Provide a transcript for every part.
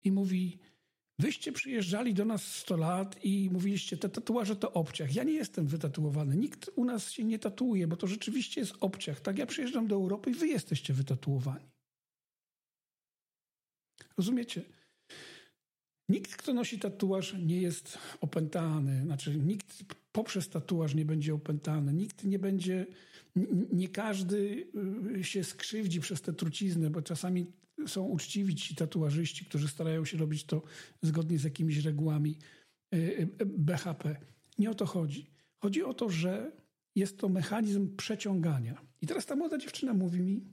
i mówi: wyście przyjeżdżali do nas 100 lat i mówiliście, te tatuaże to obciach. Ja nie jestem wytatuowany. Nikt u nas się nie tatuuje, bo to rzeczywiście jest obciach. Tak, ja przyjeżdżam do Europy i wy jesteście wytatuowani. Rozumiecie? Nikt, kto nosi tatuaż, nie jest opętany. Znaczy, nikt poprzez tatuaż nie będzie opętany. Nikt nie będzie... Nie każdy się skrzywdzi przez tę truciznę, bo czasami są uczciwi ci tatuażyści, którzy starają się robić to zgodnie z jakimiś regułami BHP. Nie o to chodzi. Chodzi o to, że jest to mechanizm przeciągania. I teraz ta młoda dziewczyna mówi mi,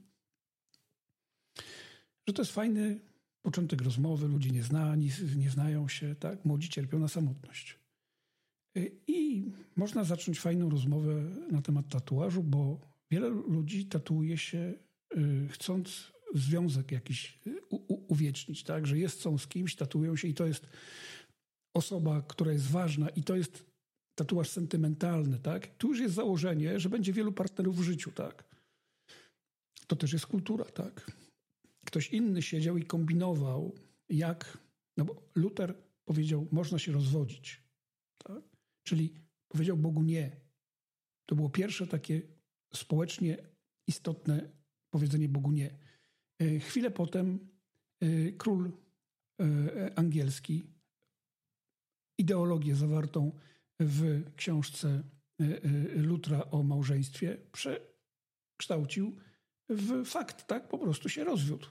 że to jest fajny początek rozmowy, ludzie nie znają się, tak? Młodzi cierpią na samotność. I można zacząć fajną rozmowę na temat tatuażu, bo wiele ludzi tatuuje się chcąc związek jakiś uwiecznić, tak? Że są z kimś, tatuują się i to jest osoba, która jest ważna i to jest tatuaż sentymentalny, tak? Tu już jest założenie, że będzie wielu partnerów w życiu, tak? To też jest kultura, tak? Ktoś inny siedział i kombinował, no bo Luter powiedział, można się rozwodzić, tak? Czyli powiedział Bogu nie. To było pierwsze takie społecznie istotne powiedzenie Bogu nie. Chwilę potem król angielski ideologię zawartą w książce Lutra o małżeństwie przekształcił w fakt, tak? Po prostu się rozwiódł.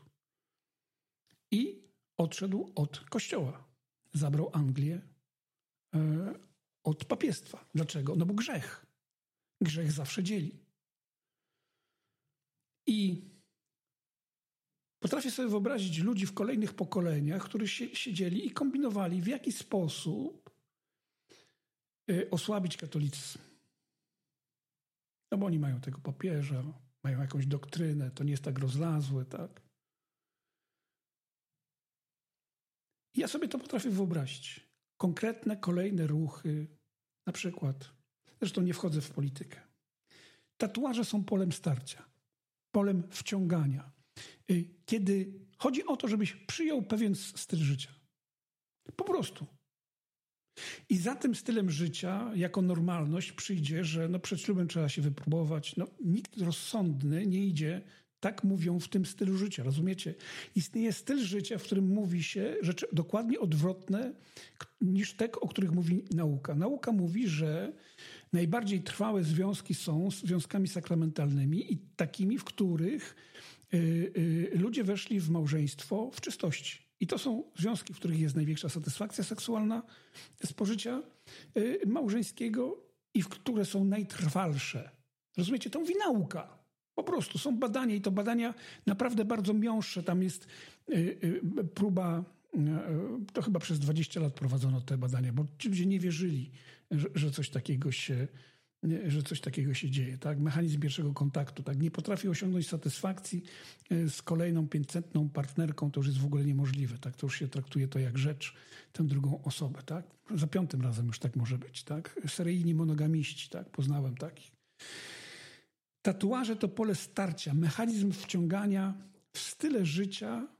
I odszedł od kościoła. Zabrał Anglię od papiestwa. Dlaczego? No bo grzech. Grzech zawsze dzieli. I potrafię sobie wyobrazić ludzi w kolejnych pokoleniach, którzy siedzieli i kombinowali, w jaki sposób osłabić katolicyzm. No bo oni mają tego papieża, mają jakąś doktrynę, to nie jest tak rozlazłe, tak? I ja sobie to potrafię wyobrazić. Konkretne, kolejne ruchy, na przykład, zresztą nie wchodzę w politykę. Tatuaże są polem starcia, polem wciągania. Kiedy chodzi o to, żebyś przyjął pewien styl życia. Po prostu. I za tym stylem życia, jako normalność, przyjdzie, że no przed ślubem trzeba się wypróbować. No, nikt rozsądny nie idzie, tak mówią, w tym stylu życia, rozumiecie? Istnieje styl życia, w którym mówi się rzeczy dokładnie odwrotne niż te, o których mówi nauka. Nauka mówi, że najbardziej trwałe związki są związkami sakramentalnymi i takimi, w których ludzie weszli w małżeństwo w czystości. I to są związki, w których jest największa satysfakcja seksualna z pożycia małżeńskiego i w które są najtrwalsze. Rozumiecie? To mówi nauka. Po prostu są badania i to badania naprawdę bardzo miąższe. Tam jest próba, to chyba przez 20 lat prowadzono te badania, bo ci ludzie nie wierzyli, że coś takiego się dzieje. Tak? Mechanizm pierwszego kontaktu. Tak? Nie potrafi osiągnąć satysfakcji z kolejną 500 partnerką, to już jest w ogóle niemożliwe. Tak? To już się traktuje to jak rzecz, tę drugą osobę. Tak? Za 5. razem już tak może być. Tak? Seryjni monogamiści. Tak? Poznałem takich. Tatuaże to pole starcia, mechanizm wciągania w style życia,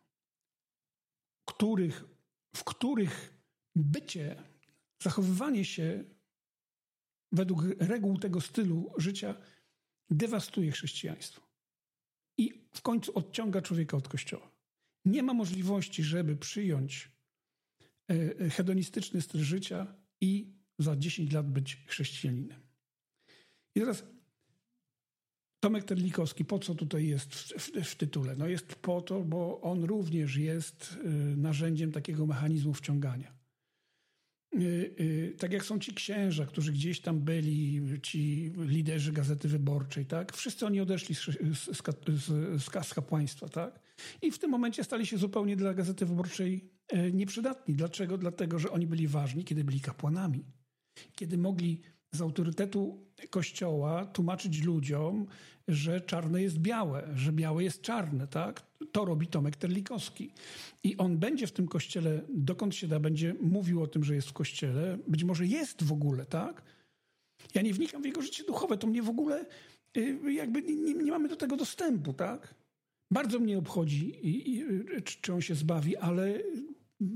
w których bycie, zachowywanie się według reguł tego stylu życia dewastuje chrześcijaństwo. I w końcu odciąga człowieka od Kościoła. Nie ma możliwości, żeby przyjąć hedonistyczny styl życia i za 10 lat być chrześcijaninem. I teraz Tomek Terlikowski, po co tutaj jest w tytule? No jest po to, bo on również jest narzędziem takiego mechanizmu wciągania. Tak jak są ci księża, którzy gdzieś tam byli, ci liderzy Gazety Wyborczej, tak? Wszyscy oni odeszli z kapłaństwa, tak? I w tym momencie stali się zupełnie dla Gazety Wyborczej nieprzydatni. Dlaczego? Dlatego, że oni byli ważni, kiedy byli kapłanami. Kiedy mogli z autorytetu Kościoła tłumaczyć ludziom, że czarne jest białe, że białe jest czarne, tak? To robi Tomek Terlikowski. I on będzie w tym Kościele, dokąd się da, będzie mówił o tym, że jest w Kościele. Być może jest w ogóle, tak? Ja nie wnikam w jego życie duchowe, to mnie w ogóle jakby nie mamy do tego dostępu, tak? Bardzo mnie obchodzi, czy on się zbawi, ale